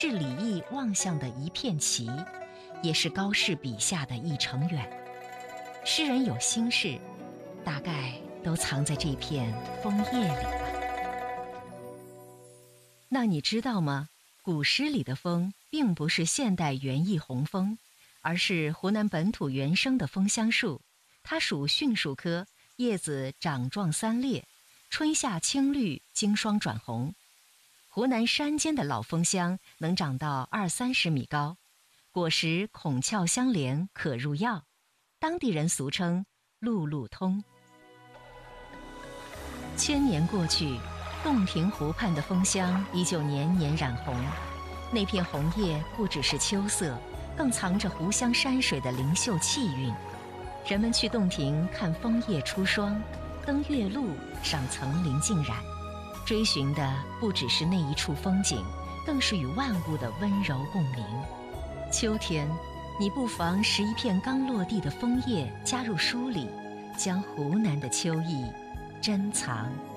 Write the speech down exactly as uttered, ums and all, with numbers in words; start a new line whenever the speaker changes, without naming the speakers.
是李益望向的一片奇，也是高适笔下的一程远。诗人有心事，大概都藏在这片枫叶里吧。那你知道吗？古诗里的枫并不是现代园艺红枫，而是湖南本土原生的枫香树，它属迅树科，叶子长状三裂，春夏青绿，经霜转红。湖南山间的老枫香能长到二三十米高，果实孔鞘相连，可入药，当地人俗称路路通。千年过去，洞庭湖畔的枫香依旧年年染红，那片红叶不只是秋色，更藏着湖湘山水的灵秀气韵。人们去洞庭看枫叶出霜，登月路赏层林尽染，追寻的不只是那一处风景，更是与万物的温柔共鸣。秋天，你不妨拾一片刚落地的枫叶加入书里，将湖南的秋意珍藏。